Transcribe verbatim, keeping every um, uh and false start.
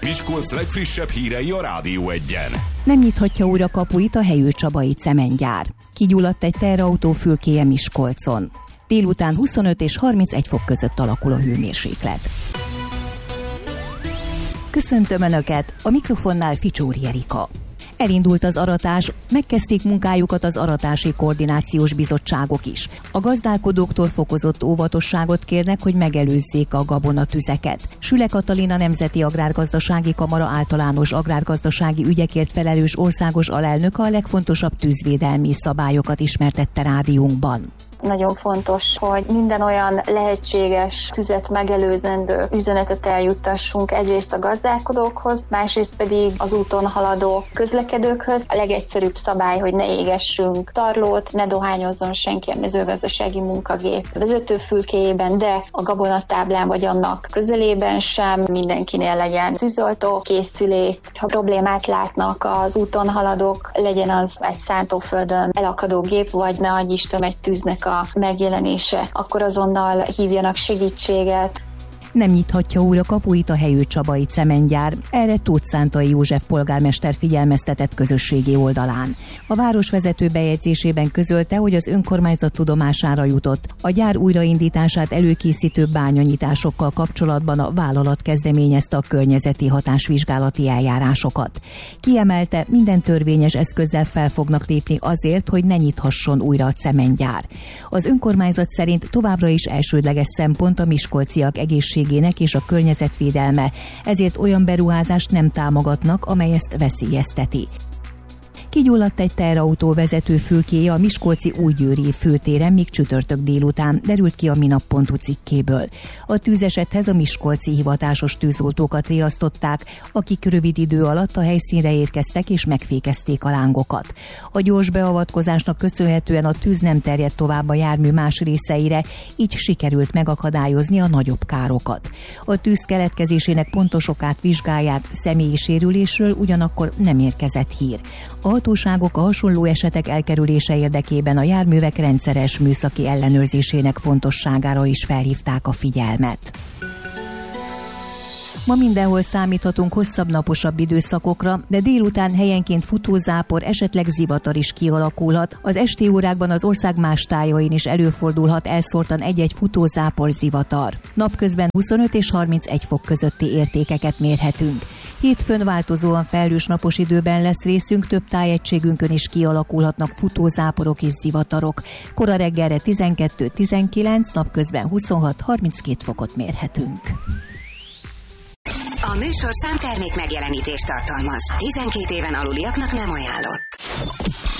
Miskolc legfrissebb hírei a Rádió Egyen. Nem nyithatja újra kapuit a Helyő-Csabai cementgyár. Kigyulladt egy teherautó fülkéje Miskolcon. Délután huszonöt és harmincegy fok között alakul a hőmérséklet. Köszöntöm Önöket, a mikrofonnál Ficsóri Erika. Elindult az aratás, megkezdték munkájukat az aratási koordinációs bizottságok is. A gazdálkodóktól fokozott óvatosságot kérnek, hogy megelőzzék a gabonatüzeket. Süle Katalin, Nemzeti Agrárgazdasági Kamara általános agrárgazdasági ügyekért felelős országos alelnöke a legfontosabb tűzvédelmi szabályokat ismertette rádiónkban. Nagyon fontos, hogy minden olyan lehetséges tüzet megelőzendő üzenetet eljuttassunk egyrészt a gazdálkodókhoz, másrészt pedig az úton haladó közlekedőkhöz. A legegyszerűbb szabály, hogy ne égessünk tarlót, ne dohányozzon senki a mezőgazdasági munkagép vezetőfülkéjében, de a gabonatáblán vagy annak közelében sem, mindenkinél legyen tűzoltó készülék. Ha problémát látnak az úton haladók, legyen az egy szántóföldön elakadó gép, vagy ne adj Isten egy tűznek a megjelenése, akkor azonnal hívjanak segítséget. Nem nyithatja újra kapuit a Helyő-Csabai cementgyár, erre Tóth Szántai József polgármester figyelmeztetett közösségi oldalán. A városvezető bejegyzésében közölte, hogy az önkormányzat tudomására jutott. A gyár újraindítását előkészítő bányanyításokkal kapcsolatban a vállalat kezdeményezte a környezeti hatásvizsgálati eljárásokat. Kiemelte, minden törvényes eszközzel fel fognak lépni azért, hogy ne nyithasson újra a cementgyár. Az önkormányzat szerint továbbra is elsődleges szempont a miskolciak egészségének és a környezetvédelme, ezért olyan beruházást nem támogatnak, amely ezt veszélyezteti. Kigyulladt egy teherautó vezetőfülkéje a miskolci Újgyőri főtéren még csütörtök délután, derült ki a minap pont hu cikkéből. A tűzesethez a miskolci hivatásos tűzoltókat riasztották, akik rövid idő alatt a helyszínre érkeztek és megfékezték a lángokat. A gyors beavatkozásnak köszönhetően a tűz nem terjedt tovább a jármű más részeire, így sikerült megakadályozni a nagyobb károkat. A tűz keletkezésének pontos okát vizsgálják, személyi sérülésről ugyanakkor nem érkezett hír. A hatóságok a hasonló esetek elkerülése érdekében a járművek rendszeres műszaki ellenőrzésének fontosságára is felhívták a figyelmet. Ma mindenhol számíthatunk hosszabb, naposabb időszakokra, de délután helyenként futózápor, esetleg zivatar is kialakulhat. Az esti órákban az ország más tájain is előfordulhat elszórtan egy-egy futózápor, zivatar. Napközben huszonöt és harmincegy fok közötti értékeket mérhetünk. Hétfőn változóan felhős napos időben lesz részünk, több tájegységünkön is kialakulhatnak futózáporok és zivatarok. Kora reggelre tizenkettő-tizenkilenc, napközben huszonhat harminckét fokot mérhetünk. A műsorszám termék megjelenítést tartalmaz. tizenkét éven aluliaknak nem ajánlott.